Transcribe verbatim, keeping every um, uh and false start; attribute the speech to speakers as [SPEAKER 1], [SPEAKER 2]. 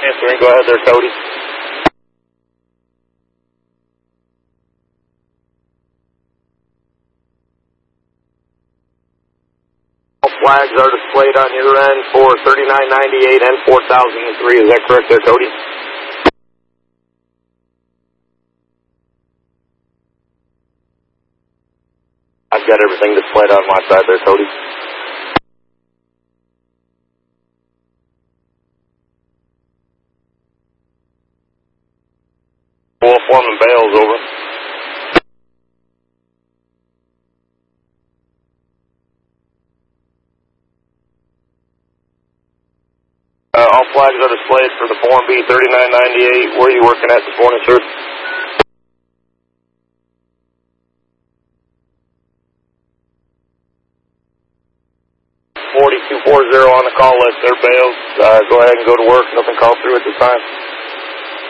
[SPEAKER 1] Answering, go ahead there, Cody. All flags are displayed on your end for thirty-nine ninety-eight and four thousand three. Is that correct there, Cody? I've got everything displayed on my side there, Cody. Wolf Foreman Bales, over. Uh, all flags are displayed for the Form B thirty-nine ninety-eight. Where are you working at this morning, sir? forty-two forty on the call list there, Bales. Uh, go ahead and go to work. Nothing called through at this time.